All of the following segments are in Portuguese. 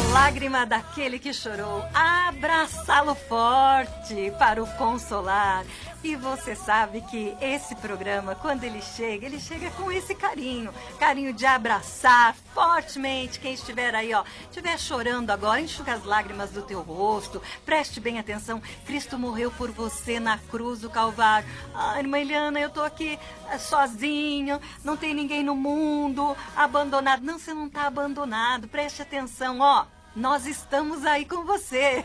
Lágrima daquele que chorou, abraçá-lo forte para o consolar. E você sabe que esse programa, quando ele chega com esse carinho de abraçar fortemente quem estiver aí, ó, estiver chorando agora, enxuga as lágrimas do teu rosto, preste bem atenção, Cristo morreu por você na cruz do Calvário. Ah, irmã Eliana, eu tô aqui sozinha, não tem ninguém no mundo, abandonado. Não, você não tá abandonado, preste atenção, ó. Nós estamos aí com você.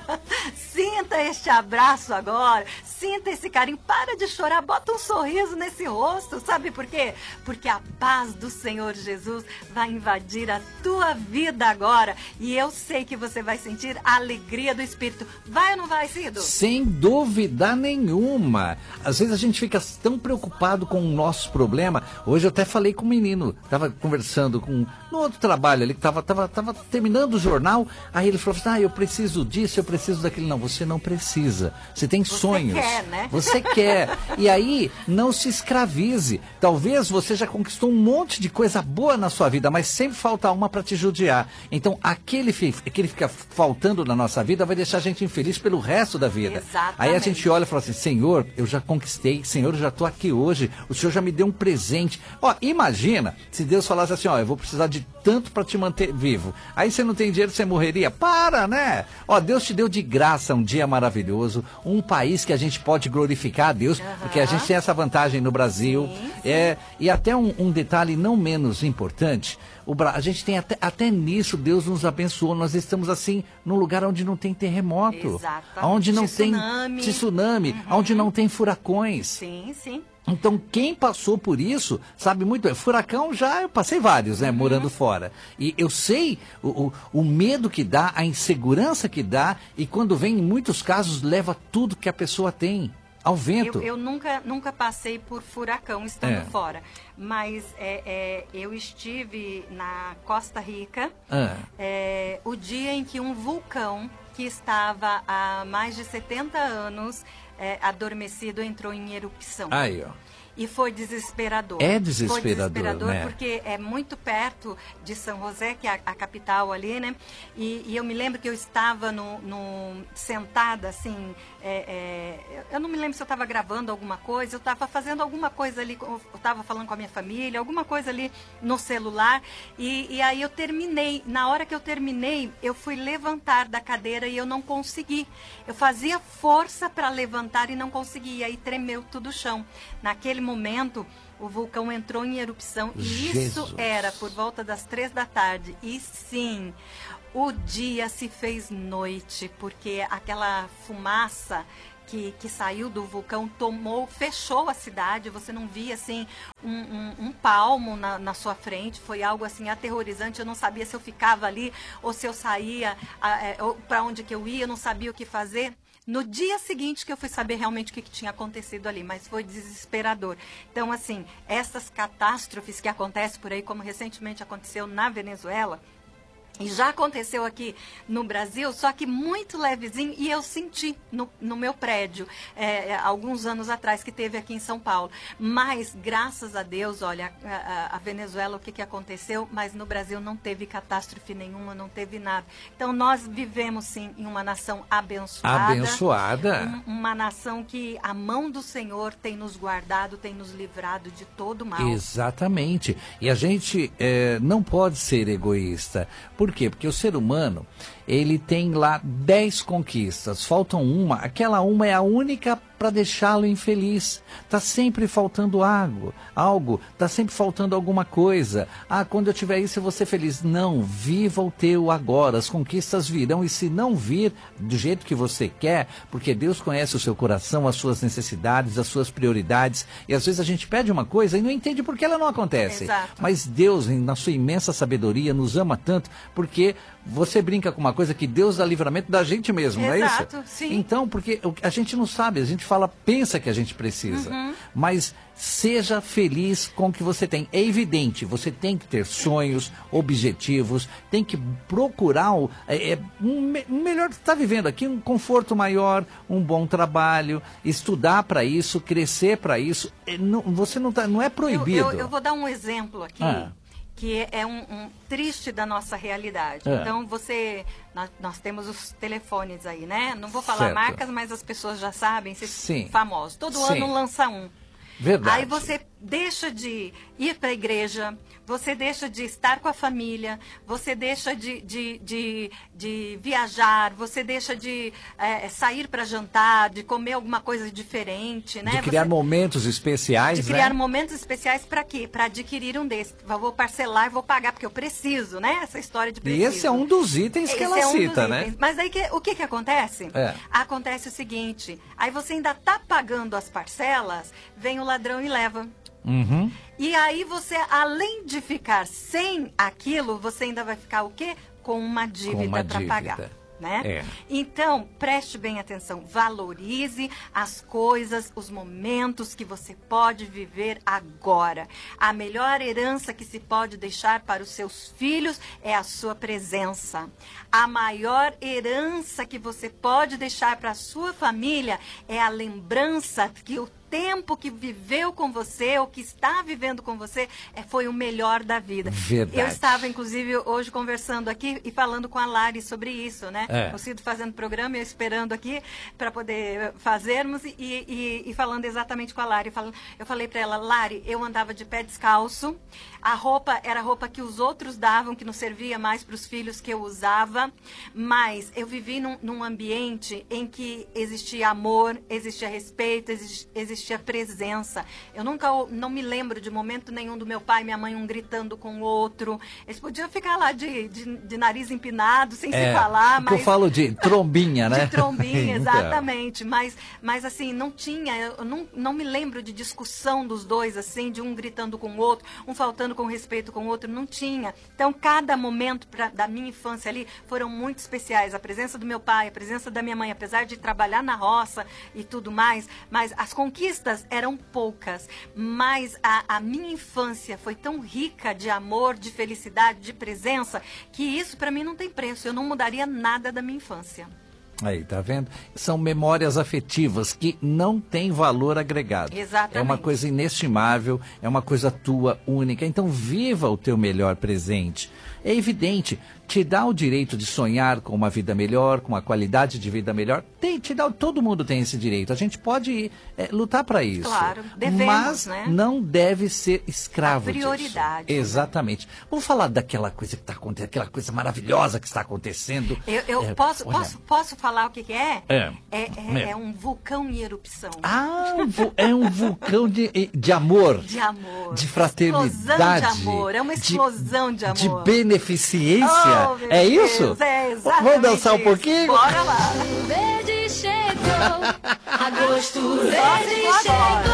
Sinta este abraço agora. Sinta esse carinho. Para de chorar. Bota um sorriso nesse rosto. Sabe por quê? Porque a paz do Senhor Jesus vai invadir a tua vida agora. E eu sei que você vai sentir a alegria do Espírito. Vai ou não vai, Cido? Sem dúvida nenhuma. Às vezes a gente fica tão preocupado com o nosso problema. Hoje eu até falei com um menino. Estava conversando no outro trabalho ali, que estava terminando o jornal. Aí ele falou assim, eu preciso disso, eu preciso daquilo. Não, você não precisa. Você tem sonhos. Você quer, né? Você quer. E aí, não se escravize. Talvez você já conquistou um monte de coisa boa na sua vida, mas sempre falta uma para te judiar. Então, aquele que fica faltando na nossa vida vai deixar a gente infeliz pelo resto da vida. Exatamente. Aí a gente olha e fala assim, Senhor, eu já conquistei. Senhor, eu já estou aqui hoje. O Senhor já me deu um presente. Ó, imagina se Deus falasse assim, eu vou precisar de tanto para te manter vivo. Aí você não tem dinheiro, você morreria. Para, né? Ó, Deus te deu de graça um dia maravilhoso, um país que a gente pode glorificar a Deus, porque a gente tem essa vantagem no Brasil. Sim. E até um detalhe não menos importante, a gente tem até nisso, Deus nos abençoou. Nós estamos assim, num lugar onde não tem terremoto. Exatamente. Onde não Tsunami. tem tsunami, onde não tem furacões. Sim, sim. Então, quem passou por isso, sabe muito bem. Furacão eu passei vários, né, morando fora. E eu sei o medo que dá, a insegurança que dá, e quando vem, em muitos casos, leva tudo que a pessoa tem ao vento. Eu nunca passei por furacão estando fora, mas eu estive na Costa Rica, o dia em que um vulcão que estava há mais de 70 anos adormecido entrou em erupção. Aí, ó. E foi desesperador. É desesperador, foi desesperador, né? Porque é muito perto de São José, que é a capital ali, né? E eu me lembro que eu estava sentada, assim, eu não me lembro se eu estava gravando alguma coisa, eu estava fazendo alguma coisa ali, eu estava falando com a minha família, alguma coisa ali no celular, e aí eu terminei. Na hora que eu terminei, eu fui levantar da cadeira e eu não consegui. Eu fazia força para levantar e não conseguia, aí tremeu tudo o chão. Naquele momento, o vulcão entrou em erupção e isso era por volta das 3 da tarde. E sim, o dia se fez noite, porque aquela fumaça que saiu do vulcão fechou a cidade. Você não via assim um palmo na sua frente. Foi algo assim aterrorizante. Eu não sabia se eu ficava ali ou se eu saía, para onde que eu ia, eu não sabia o que fazer. No dia seguinte que eu fui saber realmente o que tinha acontecido ali, mas foi desesperador. Então, assim, essas catástrofes que acontecem por aí, como recentemente aconteceu na Venezuela, e já aconteceu aqui no Brasil, só que muito levezinho, e eu senti no meu prédio, alguns anos atrás, que teve aqui em São Paulo. Mas, graças a Deus, olha, a Venezuela, o que aconteceu, mas no Brasil não teve catástrofe nenhuma, não teve nada. Então, nós vivemos, sim, em uma nação abençoada. Abençoada. Uma nação que a mão do Senhor tem nos guardado, tem nos livrado de todo mal. Exatamente. E a gente não pode ser egoísta. Por quê? Porque o ser humano, ele tem lá 10 conquistas, faltam uma, aquela uma é a única para deixá-lo infeliz. Está sempre faltando algo, está sempre faltando alguma coisa. Quando eu tiver isso eu vou ser feliz. Não, viva o teu agora, as conquistas virão, e se não vir do jeito que você quer, porque Deus conhece o seu coração, as suas necessidades, as suas prioridades, e às vezes a gente pede uma coisa e não entende por que ela não acontece. Exato. Mas Deus, na sua imensa sabedoria, nos ama tanto, porque você brinca com uma coisa que Deus dá livramento da gente mesmo, não é isso? Exato, sim. Então, porque a gente não sabe, a gente pensa que a gente precisa, mas seja feliz com o que você tem. É evidente, você tem que ter sonhos, objetivos, tem que procurar um melhor que está vivendo aqui, um conforto maior, um bom trabalho, estudar para isso, crescer para isso. Você não é proibido. Eu vou dar um exemplo aqui. que é um triste da nossa realidade. Então, nós temos os telefones aí, né? Não vou falar marcas, mas as pessoas já sabem, esses famosos. Todo ano lança um. Verdade. Aí você deixa de ir para a igreja, você deixa de estar com a família, você deixa de viajar, você deixa de sair para jantar, de comer alguma coisa diferente, né? De criar momentos especiais, De criar momentos especiais para quê? Para adquirir um desses. Vou parcelar e vou pagar, porque eu preciso, né? Essa história de preciso. E esse é um dos itens que ela cita, né? Mas aí o que acontece? Acontece o seguinte, aí você ainda está pagando as parcelas, vem o ladrão e leva. Uhum. E aí você, além de ficar sem aquilo, você ainda vai ficar o quê? Com uma dívida para pagar. Né? Então, preste bem atenção, valorize as coisas, os momentos que você pode viver agora. A melhor herança que se pode deixar para os seus filhos é a sua presença. A maior herança que você pode deixar para a sua família é a lembrança que o tempo que viveu com você, ou que está vivendo com você, foi o melhor da vida. Verdade. Eu estava, inclusive, hoje conversando aqui e falando com a Lari sobre isso, né? Eu sigo fazendo programa e eu esperando aqui para poder fazermos e falando exatamente com a Lari. Eu falei para ela, Lari, eu andava de pé descalço, a roupa era a roupa que os outros davam, que não servia mais para os filhos que eu usava, mas eu vivi num ambiente em que existia amor, existia respeito, existia presença. Eu não me lembro de momento nenhum do meu pai e minha mãe um gritando com o outro. Eles podiam ficar lá de nariz empinado, sem se falar. Mas... eu falo de trombinha, né? De trombinha, exatamente. Mas assim, não tinha, eu não me lembro de discussão dos dois, assim, de um gritando com o outro, um faltando com respeito com o outro, não tinha. Então, cada momento da minha infância ali foram muito especiais. A presença do meu pai, a presença da minha mãe, apesar de trabalhar na roça e tudo mais, mas as conquistas eram poucas, mas a minha infância foi tão rica de amor, de felicidade, de presença, que isso para mim não tem preço. Eu não mudaria nada da minha infância. Aí, tá vendo? São memórias afetivas que não têm valor agregado. Exatamente. É uma coisa inestimável, é uma coisa tua, única. Então, viva o teu melhor presente. É evidente, te dá o direito de sonhar com uma vida melhor, com uma qualidade de vida melhor. Todo mundo tem esse direito. A gente pode lutar para isso. Claro, devemos, mas né? não deve ser escravo disso. A prioridade. Exatamente. Né? Vamos falar daquela coisa que está acontecendo, aquela coisa maravilhosa que está acontecendo. Posso falar o que é? É um vulcão em erupção. É um vulcão de amor. De amor. De fraternidade. Explosão de amor. É uma explosão de amor. De beneficência. É isso? É exatamente. Vamos dançar um pouquinho? Bora lá. Verde chegou, agosto verde chegou.